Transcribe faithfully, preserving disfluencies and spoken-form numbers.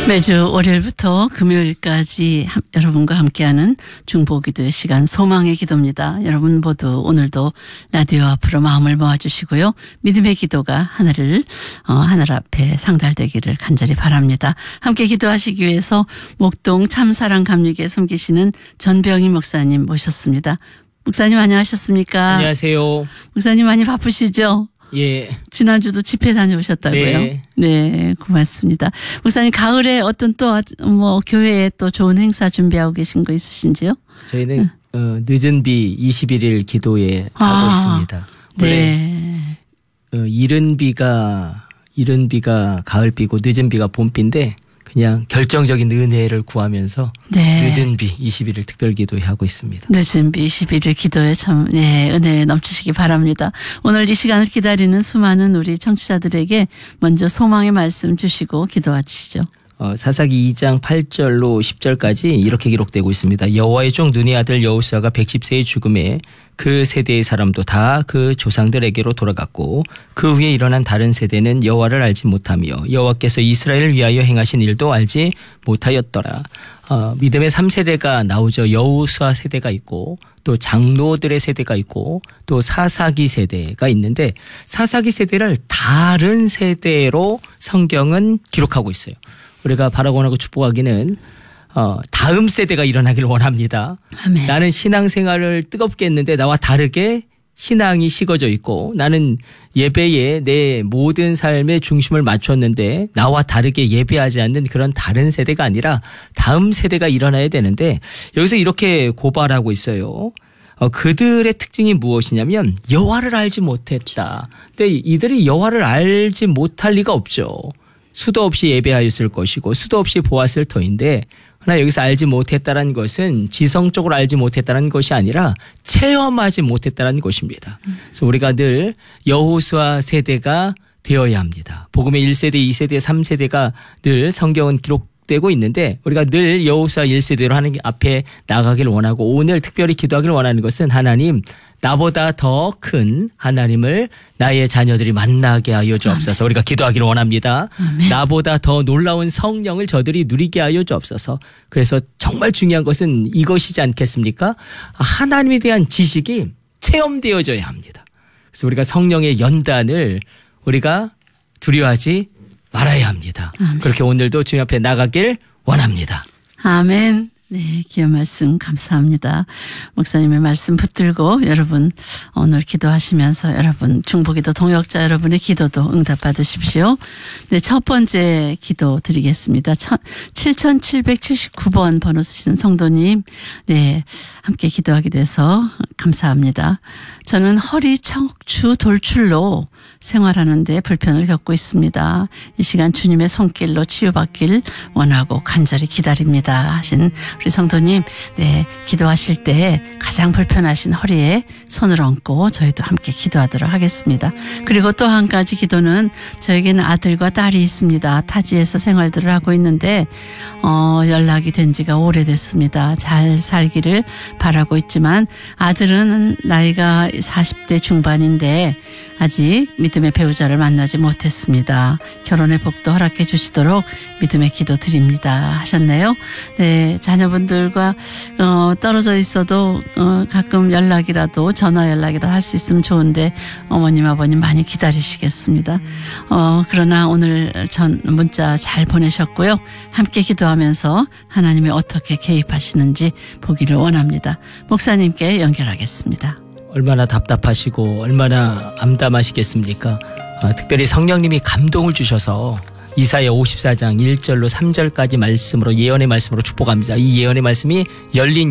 매주 월요일부터 금요일까지 함, 여러분과 함께하는 중보기도의 시간 소망의 기도입니다. 여러분 모두 오늘도 라디오 앞으로 마음을 모아주시고요. 믿음의 기도가 하늘을 어, 하늘 앞에 상달되기를 간절히 바랍니다. 함께 기도하시기 위해서 목동 참사랑 감리교에 섬기시는 전병희 목사님 모셨습니다. 목사님 안녕하셨습니까? 안녕하세요. 목사님 많이 바쁘시죠? 예. 지난주도 집회 다녀오셨다고요? 네. 네, 고맙습니다. 목사님, 가을에 어떤 또, 뭐, 교회에 또 좋은 행사 준비하고 계신 거 있으신지요? 저희는, 응. 어, 늦은 비 이십일 일 기도회 아, 하고 있습니다. 네. 어, 이른 비가, 이른 비가 가을비고 늦은 비가 봄비인데, 그냥 결정적인 은혜를 구하면서 네. 늦은 비 이십일 일 특별 기도회 하고 있습니다. 늦은 비 이십일 일 기도에 참 네, 은혜 넘치시기 바랍니다. 오늘 이 시간을 기다리는 수많은 우리 청취자들에게 먼저 소망의 말씀 주시고 기도해 주시죠. 어, 사사기 이 장 팔 절로 십 절까지 이렇게 기록되고 있습니다. 여호와의 종 눈의 아들 여호수아가 백십 세의 죽음에 그 세대의 사람도 다 그 조상들에게로 돌아갔고 그 후에 일어난 다른 세대는 여호와를 알지 못하며 여호와께서 이스라엘을 위하여 행하신 일도 알지 못하였더라. 어, 믿음의 삼 세대가 나오죠. 여호수아 세대가 있고 또 장로들의 세대가 있고 또 사사기 세대가 있는데 사사기 세대를 다른 세대로 성경은 기록하고 있어요. 우리가 바라고 원하고 축복하기는 어, 다음 세대가 일어나길 원합니다. 아멘. 나는 신앙생활을 뜨겁게 했는데 나와 다르게 신앙이 식어져 있고 나는 예배에 내 모든 삶의 중심을 맞췄는데 나와 다르게 예배하지 않는 그런 다른 세대가 아니라 다음 세대가 일어나야 되는데 여기서 이렇게 고발하고 있어요. 어, 그들의 특징이 무엇이냐면 여호와를 알지 못했다. 근데 이들이 여호와를 알지 못할 리가 없죠. 수도 없이 예배하였을 것이고 수도 없이 보았을 터인데 그러나 여기서 알지 못했다는 것은 지성적으로 알지 못했다는 것이 아니라 체험하지 못했다는 것입니다. 그래서 우리가 늘 여호수아 세대가 되어야 합니다. 복음의 일 세대, 이 세대, 삼 세대가 늘 성경은 기록되고 있는데 우리가 늘 여호수아 일 세대로 하는 앞에 나가길 원하고 오늘 특별히 기도하길 원하는 것은 하나님 나보다 더 큰 하나님을 나의 자녀들이 만나게 하여 주옵소서. 우리가 기도하기를 원합니다. 아멘. 나보다 더 놀라운 성령을 저들이 누리게 하여 주옵소서. 그래서 정말 중요한 것은 이것이지 않겠습니까? 하나님에 대한 지식이 체험되어져야 합니다. 그래서 우리가 성령의 연단을 우리가 두려워하지 말아야 합니다. 아멘. 그렇게 오늘도 주님 앞에 나가길 원합니다. 아멘. 네, 귀한 말씀 감사합니다. 목사님의 말씀 붙들고 여러분 오늘 기도하시면서 여러분 중보기도 동역자 여러분의 기도도 응답받으십시오. 네, 첫 번째 기도 드리겠습니다. 칠천칠백칠십구 번 번호 쓰시는 성도님, 네, 함께 기도하게 돼서 감사합니다. 저는 허리 척추 돌출로 생활하는 데 불편을 겪고 있습니다. 이 시간 주님의 손길로 치유받길 원하고 간절히 기다립니다 하신 우리 성도님, 네, 기도하실 때 가장 불편하신 허리에 손을 얹고 저희도 함께 기도하도록 하겠습니다. 그리고 또 한 가지 기도는 저에게는 아들과 딸이 있습니다. 타지에서 생활들을 하고 있는데 어, 연락이 된 지가 오래됐습니다. 잘 살기를 바라고 있지만 아들은 나이가 사십 대 중반인데 아직 믿음의 배우자를 만나지 못했습니다. 결혼의 복도 허락해 주시도록 믿음의 기도 드립니다 하셨네요. 네, 자녀분들과 어, 떨어져 있어도 어, 가끔 연락이라도 전화 연락이라도 할 수 있으면 좋은데 어머님 아버님 많이 기다리시겠습니다. 어, 그러나 오늘 전 문자 잘 보내셨고요. 함께 기도하면서 하나님이 어떻게 개입하시는지 보기를 원합니다. 목사님께 연결하겠습니다. 얼마나 답답하시고 얼마나 암담하시겠습니까? 어, 특별히 성령님이 감동을 주셔서 이사야 오십사 장 일 절로 삼 절까지 말씀으로 예언의 말씀으로 축복합니다. 이 예언의 말씀이 열린